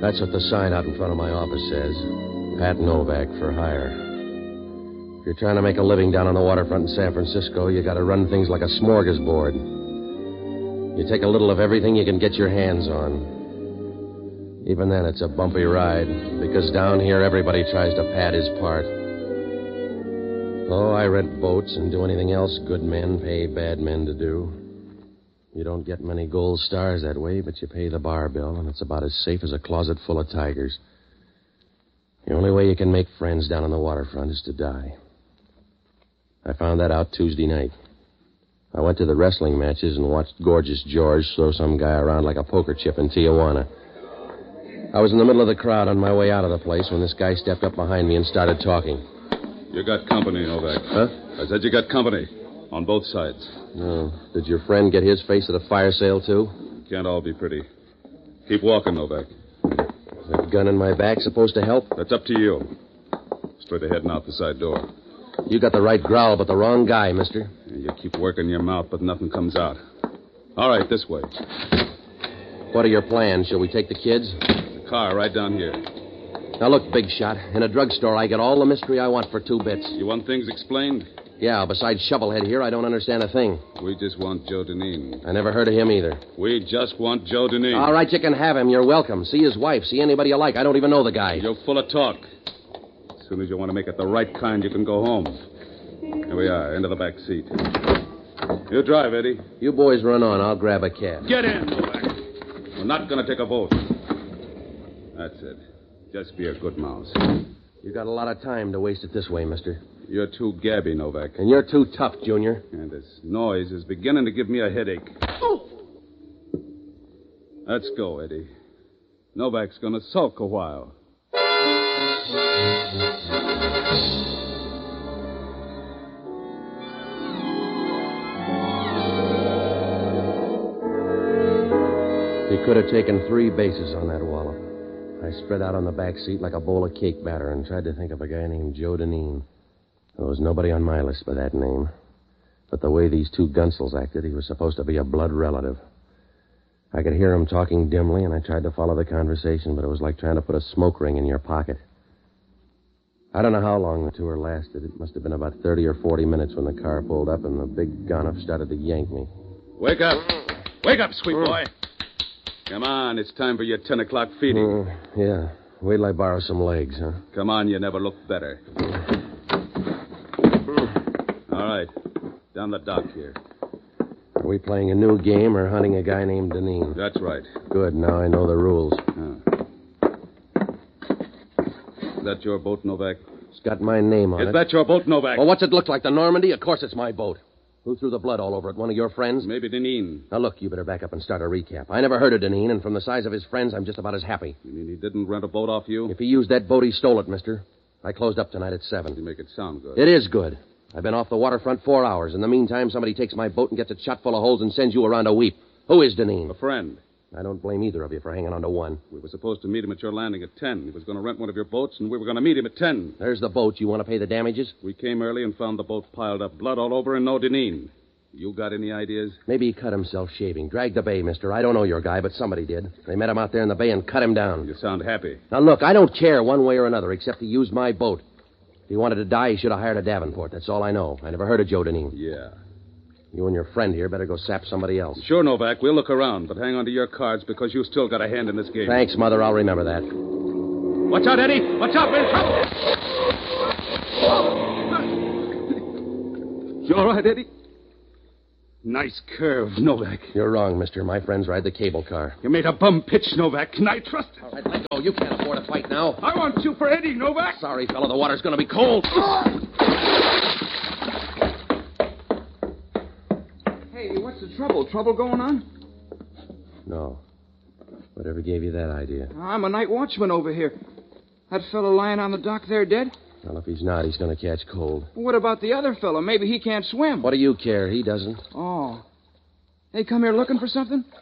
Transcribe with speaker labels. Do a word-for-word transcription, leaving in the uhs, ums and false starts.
Speaker 1: That's what the sign out in front of my office says. Pat Novak for hire. If you're trying to make a living down on the waterfront in San Francisco, you got to run things like a smorgasbord. You take a little of everything you can get your hands on. Even then, it's a bumpy ride, because down here, everybody tries to pad his part. Oh, I rent boats and do anything else good men pay bad men to do. You don't get many gold stars that way, but you pay the bar bill, and it's about as safe as a closet full of tigers. The only way you can make friends down on the waterfront is to die. I found that out Tuesday night. I went to the wrestling matches and watched Gorgeous George throw some guy around like a poker chip in Tijuana. I was in the middle of the crowd on my way out of the place when this guy stepped up behind me and started talking.
Speaker 2: You got company, Novak.
Speaker 1: Huh?
Speaker 2: I said you got company. On both sides.
Speaker 1: No. Did your friend get his face at a fire sale, too?
Speaker 2: Can't all be pretty. Keep walking, Novak.
Speaker 1: Is that gun in my back supposed to help?
Speaker 2: That's up to you. Straight ahead and out the side door.
Speaker 1: You got the right growl, but the wrong guy, mister.
Speaker 2: You keep working your mouth, but nothing comes out. All right, this way.
Speaker 1: What are your plans? Shall we take the kids?
Speaker 2: The car right down here.
Speaker 1: Now, look, big shot. In a drugstore, I get all the mystery I want for two bits.
Speaker 2: You want things explained?
Speaker 1: Yeah, besides Shovelhead here, I don't understand a thing.
Speaker 2: We just want Joe Deneen.
Speaker 1: I never heard of him either.
Speaker 2: We just want Joe Deneen.
Speaker 1: All right, you can have him. You're welcome. See his wife. See anybody you like. I don't even know the guy.
Speaker 2: You're full of talk. As soon as you want to make it the right kind, you can go home. Here we are, into the back seat. You drive, Eddie.
Speaker 1: You boys run on. I'll grab a cab.
Speaker 2: Get in, Novak. We're not going to take a vote. That's it. Just be a good mouse.
Speaker 1: You got a lot of time to waste it this way, mister.
Speaker 2: You're too gabby, Novak.
Speaker 1: And you're too tough, Junior.
Speaker 2: And this noise is beginning to give me a headache. Oh! Let's go, Eddie. Novak's going to sulk a while.
Speaker 1: He could have taken three bases on that wallop. I spread out on the back seat like a bowl of cake batter and tried to think of a guy named Joe Deneen. There was nobody on my list by that name. But the way these two gunsels acted, he was supposed to be a blood relative. I could hear him talking dimly, and I tried to follow the conversation, but it was like trying to put a smoke ring in your pocket. I don't know how long the tour lasted. It must have been about thirty or forty minutes when the car pulled up and the big gun started to yank me.
Speaker 2: Wake up. Wake up, sweet boy. Come on, it's time for your ten o'clock feeding.
Speaker 1: Uh, yeah. Wait till I borrow some legs, huh?
Speaker 2: Come on, you never looked better. All right. Down the dock here.
Speaker 1: Are we playing a new game or hunting a guy named Deneen?
Speaker 2: That's right.
Speaker 1: Good. Now I know the rules.
Speaker 2: Huh. Is that your boat, Novak?
Speaker 1: It's got my name on
Speaker 2: Is
Speaker 1: it.
Speaker 2: Is that your boat, Novak?
Speaker 1: Well, what's it look like, the Normandy? Of course it's my boat. Who threw the blood all over it? One of your friends?
Speaker 2: Maybe Deneen.
Speaker 1: Now, look, you better back up and start a recap. I never heard of Deneen, and from the size of his friends, I'm just about as happy.
Speaker 2: You mean he didn't rent a boat off you?
Speaker 1: If he used that boat, he stole it, mister. I closed up tonight at seven.
Speaker 2: You make it sound good.
Speaker 1: It is good. I've been off the waterfront four hours. In the meantime, somebody takes my boat and gets it shot full of holes and sends you around to weep. Who is Deneen?
Speaker 2: A friend.
Speaker 1: I don't blame either of you for hanging on to one.
Speaker 2: We were supposed to meet him at your landing at ten. He was going to rent one of your boats, and we were going to meet him at ten.
Speaker 1: There's the boat. You want to pay the damages?
Speaker 2: We came early and found the boat piled up, blood all over, and no Deneen. You got any ideas?
Speaker 1: Maybe he cut himself shaving. Dragged the bay, mister. I don't know your guy, but somebody did. They met him out there in the bay and cut him down.
Speaker 2: You sound happy.
Speaker 1: Now, look, I don't care one way or another, except he used my boat. If he wanted to die, he should have hired a Davenport. That's all I know. I never heard of Joe Deneen.
Speaker 2: Yeah.
Speaker 1: You and your friend here better go sap somebody else.
Speaker 2: Sure, Novak. We'll look around, but hang on to your cards because you still got a hand in this game.
Speaker 1: Thanks, Mother. I'll remember that.
Speaker 2: Watch out, Eddie. Watch out. We're in trouble. You all right, Eddie? Nice curve, Novak.
Speaker 1: You're wrong, mister. My friends ride the cable car.
Speaker 2: You made a bum pitch, Novak. Can I trust it?
Speaker 1: All right, let go. You can't afford a fight now.
Speaker 2: I want you for Eddie, Novak.
Speaker 1: Sorry, fella. The water's going to be cold.
Speaker 3: Hey, what's the trouble? Trouble going on?
Speaker 1: No. Whatever gave you that idea?
Speaker 3: I'm a night watchman over here. That fellow lying on the dock there dead?
Speaker 1: Well, if he's not, he's going to catch cold.
Speaker 3: What about the other fellow? Maybe he can't swim.
Speaker 1: What do you care? He doesn't.
Speaker 3: Oh. They come here looking for something?